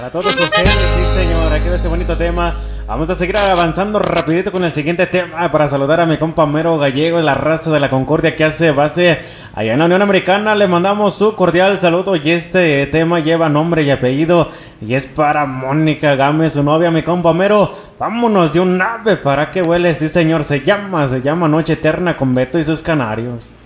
Para todos ustedes, sí señor, aquí va este bonito tema. Vamos a seguir avanzando rapidito con el siguiente tema para saludar a mi compa Mero Gallego, la raza de la Concordia que hace base allá en la Unión Americana. Le mandamos su cordial saludo y este tema lleva nombre y apellido y es para Mónica Gámez, su novia, mi compa Mero. Vámonos de un ave para que huele, sí señor, se llama Noche Eterna con Beto y sus canarios.